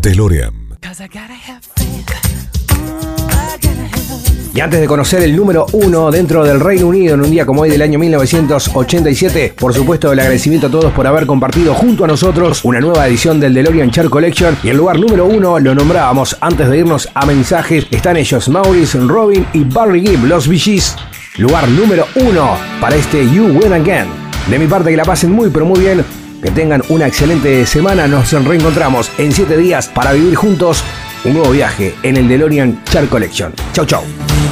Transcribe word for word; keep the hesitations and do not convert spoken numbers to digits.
DeLorean. Y antes de conocer el número uno dentro del Reino Unido en un día como hoy del año mil novecientos ochenta y siete, por supuesto el agradecimiento a todos por haber compartido junto a nosotros una nueva edición del DeLorean Chart Collection. Y el lugar número uno lo nombrábamos antes de irnos a mensajes. Están ellos, Maurice, Robin y Barry Gibb, los Bee Gees. Lugar número uno para este You Win Again. De mi parte, que la pasen muy pero muy bien, que tengan una excelente semana. Nos reencontramos en siete días para vivir juntos un nuevo viaje en el DeLorean Chart Collection. Chau chau.